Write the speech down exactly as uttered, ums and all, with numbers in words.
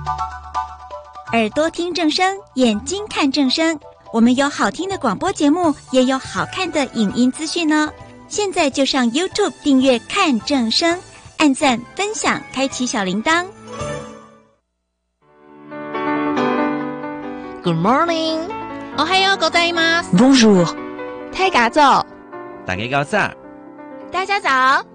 耳朵听正声，眼睛看正声。我们有好听的广播节目，也有好看的影音资讯呢。现在就上 YouTube 订阅看正声，按赞分享，开启小铃铛。 Good morning， おはようございます。 Bonjour， 太嘎早， 大家早上， 大家早。